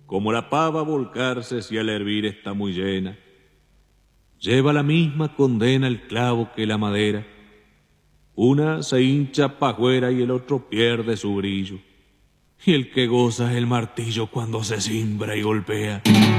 como la pava volcarse si al hervir está muy llena. Lleva la misma condena el clavo que la madera. Una se hincha pajuera y el otro pierde su brillo. Y el que goza es el martillo cuando se cimbra y golpea.